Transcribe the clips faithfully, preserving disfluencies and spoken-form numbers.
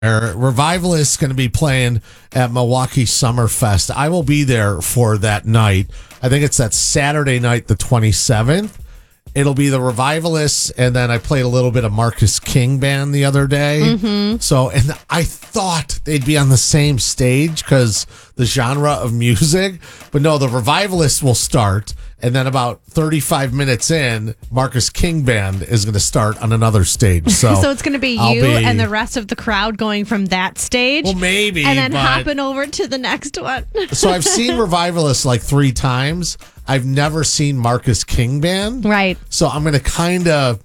Revivalist is going to be playing at Milwaukee Summerfest. I will be there for that night. I think it's that Saturday night, the twenty-seventh. It'll be the Revivalists, and then I played a little bit of Marcus King Band the other day. Mm-hmm. So, and I thought they'd be on the same stage because the genre of music, but no, the Revivalists will start, and then about thirty-five minutes in, Marcus King Band is going to start on another stage. So, so it's going to be I'll you be, and the rest of the crowd going from that stage. Well, maybe, and then but, hopping over to the next one. So I've seen Revivalists like three times. I've never seen Marcus King Band. Right. So I'm going to kind of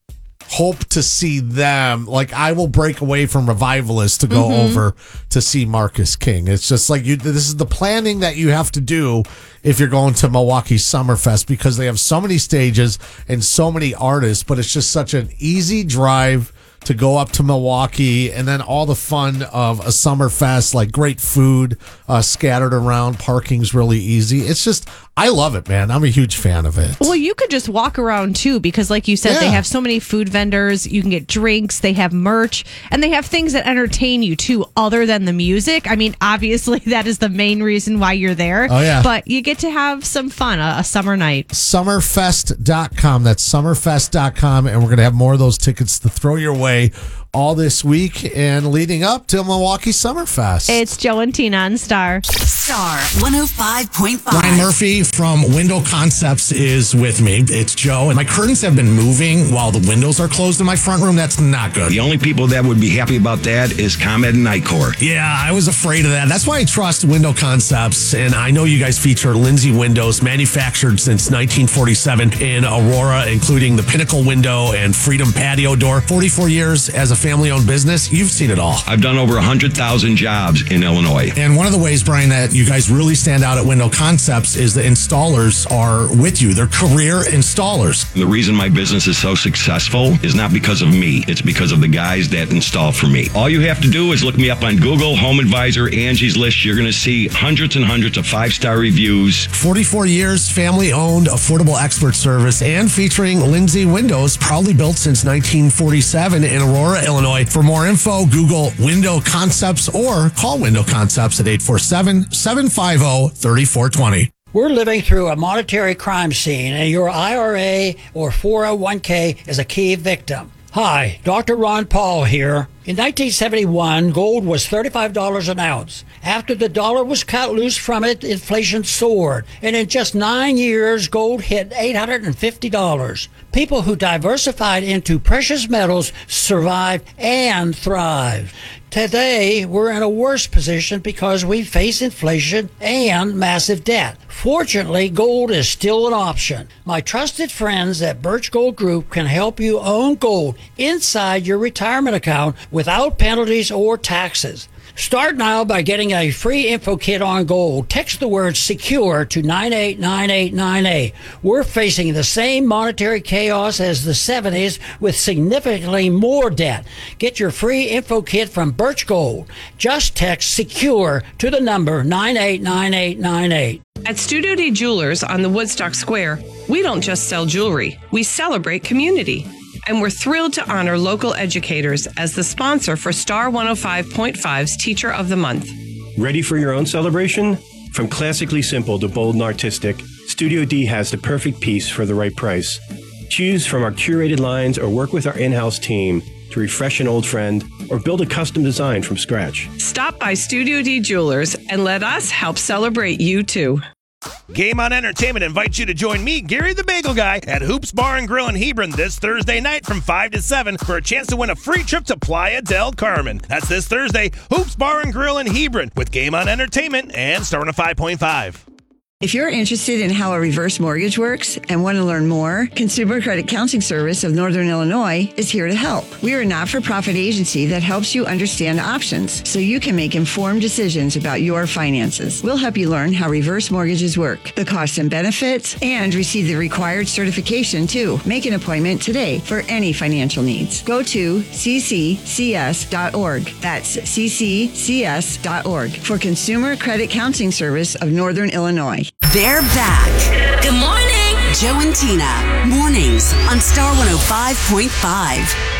hope to see them. Like, I will break away from Revivalists to go Mm-hmm. over to see Marcus King. It's just like you. This is the planning that you have to do if you're going to Milwaukee Summerfest, because they have so many stages and so many artists, but it's just such an easy drive to go up to Milwaukee, and then all the fun of a Summerfest, like great food uh, scattered around. Parking's really easy. It's just, I love it, man. I'm a huge fan of it. Well, you could just walk around too, because like you said, Yeah. they have so many food vendors. You can get drinks, they have merch, and they have things that entertain you too, other than the music. I mean, obviously, that is the main reason why you're there. Oh, yeah. But you get to have some fun, a, a summer night. Summerfest dot com. That's summerfest dot com, and we're going to have more of those tickets to throw your way all this week and leading up to Milwaukee Summerfest. It's Joe and Tina on Star. Star one oh five point five. Brian Murphy from Window Concepts is with me. It's Joe. And my curtains have been moving while the windows are closed in my front room. That's not good. The only people that would be happy about that is ComEd and Nicor. Yeah, I was afraid of that. That's why I trust Window Concepts. And I know you guys feature Lindsay windows, manufactured since nineteen forty-seven in Aurora, including the Pinnacle window and Freedom patio door. forty-four years as a family-owned business. You've seen it all. I've done over one hundred thousand jobs in Illinois. And one of the ways, Brian, that you guys really stand out at Window Concepts is the installers are with you. They're career installers. The reason my business is so successful is not because of me. It's because of the guys that install for me. All you have to do is look me up on Google, Home Advisor, Angie's List. You're going to see hundreds and hundreds of five-star reviews. forty-four years, family-owned, affordable expert service, and featuring Lindsay Windows, proudly built since nineteen forty-seven in Aurora, Illinois. For more info, Google Window Concepts or call Window Concepts at eight four seven, seven five zero, three four two zero. We're living through a monetary crime scene, and your I R A or four oh one k is a key victim. Hi, Doctor Ron Paul here. In nineteen seventy-one, gold was thirty-five dollars an ounce. After the dollar was cut loose from it, inflation soared. And in just nine years, gold hit eight hundred fifty dollars. People who diversified into precious metals survived and thrived. Today, we're in a worse position because we face inflation and massive debt. Fortunately, gold is still an option. My trusted friends at Birch Gold Group can help you own gold inside your retirement account without penalties or taxes. Start now by getting a free info kit on gold. Text the word SECURE to nine eight nine eight nine eight. We're facing the same monetary chaos as the seventies with significantly more debt. Get your free info kit from Birch Gold. Just text SECURE to the number nine eight nine eight nine eight. At Studio D Jewelers on the Woodstock Square, we don't just sell jewelry, we celebrate community. And we're thrilled to honor local educators as the sponsor for Star one oh five point five's Teacher of the Month. Ready for your own celebration? From classically simple to bold and artistic, Studio D has the perfect piece for the right price. Choose from our curated lines or work with our in-house team to refresh an old friend or build a custom design from scratch. Stop by Studio D Jewelers and let us help celebrate you too. Game On Entertainment invites you to join me, Gary the Bagel Guy, at Hoops Bar and Grill in Hebron this Thursday night from five to seven for a chance to win a free trip to Playa del Carmen. That's this Thursday, Hoops Bar and Grill in Hebron with Game On Entertainment and Star one oh five point five. If you're interested in how a reverse mortgage works and want to learn more, Consumer Credit Counseling Service of Northern Illinois is here to help. We are a not-for-profit agency that helps you understand options so you can make informed decisions about your finances. We'll help you learn how reverse mortgages work, the costs and benefits, and receive the required certification too. Make an appointment today for any financial needs. Go to c c c s dot org. That's c c c s dot org for Consumer Credit Counseling Service of Northern Illinois. They're back. Good morning. Joe and Tina. Mornings on Star one oh five point five.